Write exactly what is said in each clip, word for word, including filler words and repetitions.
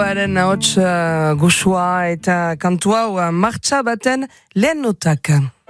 Haren ahots uh, goxua eta kantua uh, martxa baten lehen notak.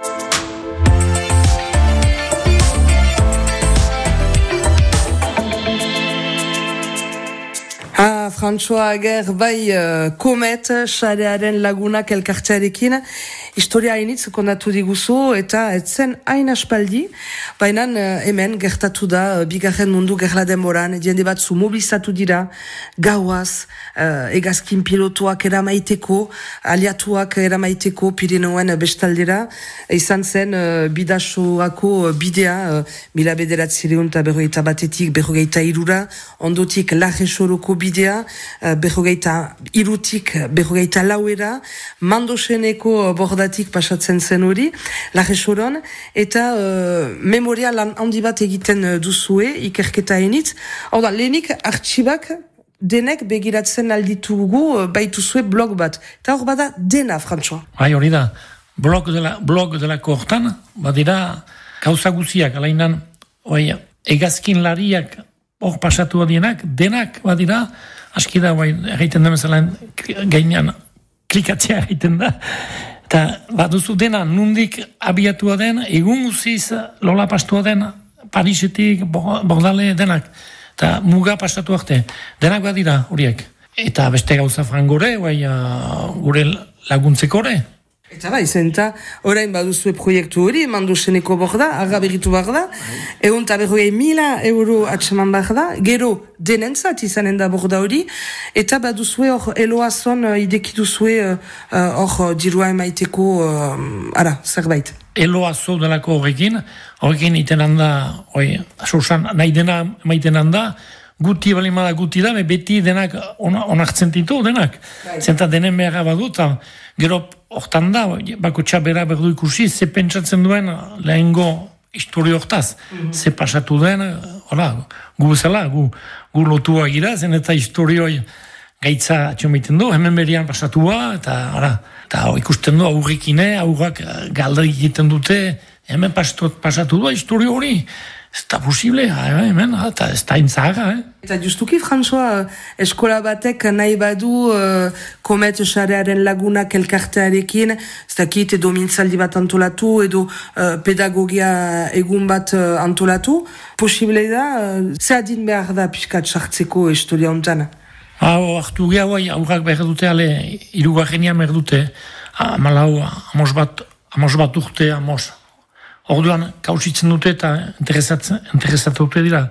Ah, François Ager, bai, uh, Komet, sarearen lagunak elkartearekin, historia hainitz kondatu diguzu, eta etzen hain aspaldi, baina uh, hemen gertatu da, uh, bigarren mundu gerla denboran, jende batzu mobilizatu dira, gauaz, uh, egazkin pilotuak eramaiteko, aliatuak eramaiteko Pirinoen bestaldera, izan zen uh, bidasoako bidea, uh, mila bederatzireun eta berrogeita batetik, berrogeita irura, ondotik Larresoroko bidea, uh, berrogeita irutik, berrogeita lauera, Mandoseneko bordatik pasatzen zen hori, Larresoron, eta uh, memoria lan handi bat egiten duzue, ikerketa enitz. Hor da, lehenik artxibak denek begiratzen alditugu baituzue blog bat. Eta hor bada dena, François. Bai, hori da, blog dela, blog delako hortan, badira gauza guziak, alainan, oi, egazkin lariak hor pasatu adienak, denak badira, aski da, bai, egiten da mezalan, gainean klikatzea egiten da, eta baduzu dena, nundik abiatua den, egun guziz lola pastua den, Parisetik, Bordale, denak, eta muga pasatu arte, denak badira horiek. Eta beste gauza frangore, bai, gure laguntzekore. Eta bai, zenta, orain baduzue proiektu hori, Mandoseneko borda, arga berritu behar da, egun eta berrogei mila euro atseman behar da, gero denentzat izanen da borda hori, eta baduzue hor eloazon uh, idekiduzue hor uh, dirua emaiteko, uh, ara, zerbait. Eloazo delako horrekin, horrekin iten handa, oi, sosan, nahi dena emaiten handa, guti balimada guti da, beti denak onartzen ditu, denak. Zenta denen beharra badut, gero hortan da, bako txabera berdu ikusi, ze pentsatzen duen lehengo historio hortaz. Mm-hmm. Ze pasatu den, hola, gu bezala, gu, gu lotua gira, zen eta historioi gaitza atxomeiten du, hemen berian pasatua, eta ara, eta ikusten du aurrikine, aurrak galda egiten dute, hemen pasatu, pasatu du historio hori. Ez da posible, hemen, eta ez da intzaga, eh? Eta justuki, François, eskola batek nahi badu uh, Komet sarearen lagunak elkartearekin, ez dakit edo mintzaldi bat antolatu, edo uh, pedagogia egun bat uh, antolatu, posible da, uh, ze adin behar da pixkat sartzeko historia hontan? Hau, hartu geha, bai, aurrak behar dute, ale, irugarrenia behar dute, amalau, amos bat, amos bat urte, amos. Orduan, kausitzen dute eta interesatu dute dira.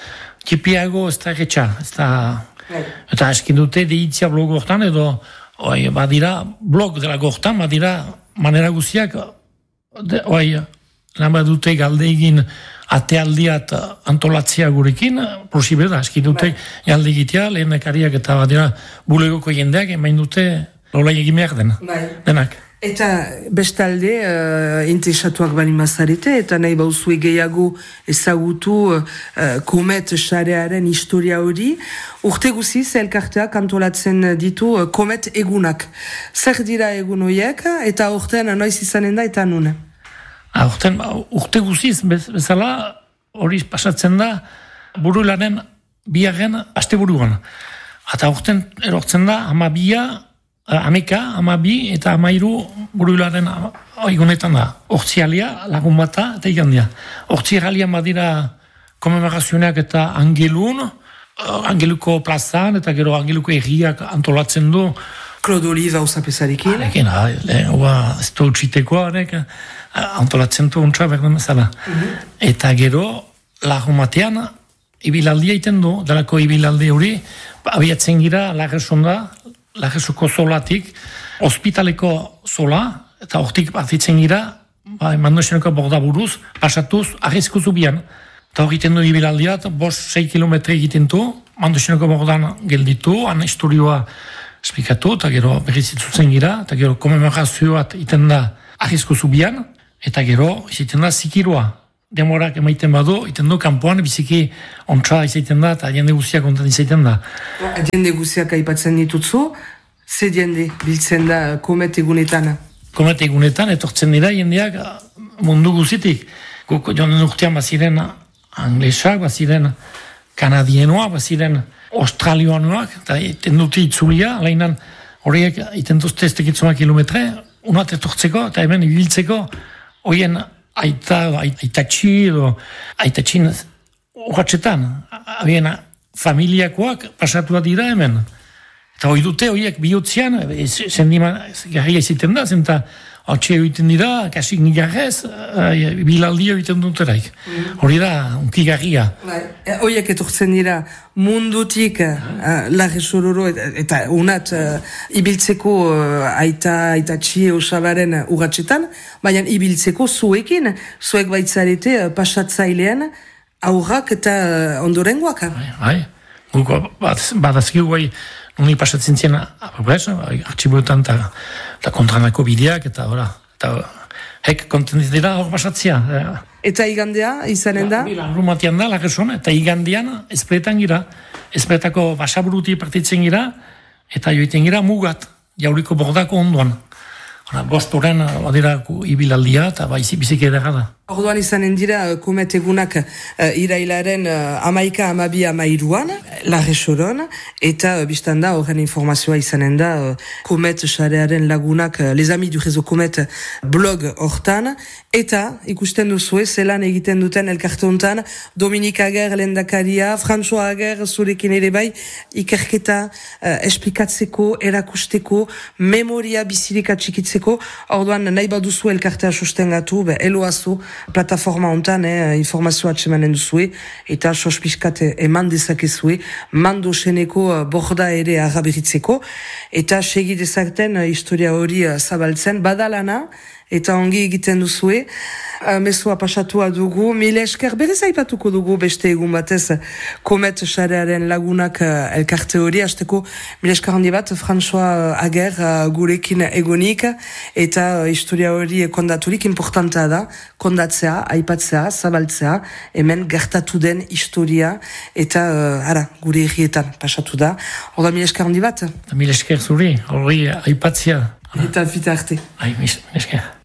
Tipiago ez da erretxa, ez da... Eta eskin dute deitzia blog hortan, edo oi, badira, blog dela gortan, badira manera guziak, oi, lan badute galde egin atealdiat antolatzea gurekin, posible da, eskin dute galde egitea, lehenekariak eta badira bulegoko jendeak, emain dute lola egin behar den, denak. Eta bestalde, uh, interesatuak bali mazarete, eta nahi bauzue gehiago ezagutu uh, Komet sarearen historia hori. Urte guziz, elkarteak antolatzen ditu uh, Komet egunak. Zer dira egun horiek, eta urtean noiz izanen da, eta nun? Ah, urtean, urte guziz, bezala hori pasatzen da, burularen biaren aste buruan. Eta urtean erortzen da, ama bia, Ameka, amabi eta amairu buruilaren egunetan da. Hortzialia, lagun bata eta igandia. Hortzialian badira komemorazioak eta angelun, angeluko plazan eta gero angeluko erriak antolatzen du. Klodoli zauzapezarekin. Harekin, hau ez da utxitekoa, antolatzen du ontsa berden bezala. Mm-hmm. Eta gero, lagun batean, ibilaldia iten du, delako ibilaldi hori, abiatzen gira, Larresonda, Larresoko zolatik, ospitaleko zola, eta hortik partitzen gira, ba, Mandoseneko borda buruz, pasatuz, arrizko zubian. Eta hor egiten du ibilaldiat, bost, sei kilometre egiten du, Mandoseneko bordan gelditu, han historioa esplikatu, eta gero berrizitzutzen gira, eta gero komemorazioat iten da arrizko zubian, eta gero egiten da zikiroa. Demorak emaiten badu, iten du kanpoan, biziki ontsa izaiten da, eta jende guziak ontan izaiten da. Jende guziak aipatzen ditutzu, ze jende biltzen da Komet egunetan? Komet egunetan, etortzen dira jendeak mundu guzitik. Jonen urtean baziren anglesak, baziren kanadienoa, baziren australianoak, eta iten dute itzulia, lehenan horiek iten duzte ez tekitzuma kilometre, unat etortzeko, eta hemen ibiltzeko, horien aita, aitatxi edo aitatxin urratxetan, habien familiakoak pasatu dira hemen. Eta hori dute horiek bihotzean, zendima garria iziten da, zenta hotxe egiten dira, kasik nigarrez, bilaldi egiten duteraik. Hori da, unki garria. Horiek etortzen dira mundutik uh, larre sororo eta, eta unat uh, ibiltzeko uh, aita, aitatxi osabaren urratxetan, baina ibiltzeko zuekin, zuek baitzarete uh, pasatzailean aurrak eta uh, ondorengoak. Bai, bai. Badazkiu bai, nuni pasatzen ziena, artxiboetan eta kontranako bideak, eta hola, eta hek konten dira hor pasatzea. Eta igandea, izanen da? Rumatian da, lageson, eta igandean ezpletan gira, ezpletako basaburuti partitzen gira, eta joiten gira mugat, jauriko bordako ondoan. Bostoren, badira, ibilaldia, eta baizi bizik edera da. Orduan izanen dira, komet egunak uh, irailaren uh, amaika amabi amairuan, larre soron, eta uh, biztan da, horren informazioa izanen da, uh, komet xarearen lagunak, uh, les amis du réseau komet blog hortan, eta ikusten duzue, zelan egiten duten elkarte hontan, Dominik Ager lehendakaria, François Ager zurekin ere bai, ikerketa uh, esplikatzeko, erakusteko, memoria bizirik atxikitzeko, orduan nahi baduzu elkartea sustengatu, be, eloazu, plataforma hontan, eh, informazioa atxemanen duzue, eta sospizkat eman dezakezue, mando seneko uh, borda ere araberitzeko, eta segi dezakten uh, historia hori uh, zabaltzen, badalana, eta ongi egiten duzue, uh, mesua pasatua dugu, mile esker berez aipatuko dugu beste egun batez komet xarearen lagunak uh, elkarte hori, hasteko mile esker handi bat, François Ager uh, gurekin egonik, eta uh, historia hori kondaturik importanta da, kondatzea, aipatzea, zabaltzea, hemen gertatu den historia, eta uh, ara, gure herrietan pasatu da. Horda mile esker handi bat? Mile esker zuri, hori aipatzea. Eta fita arte. Ai, mile esker.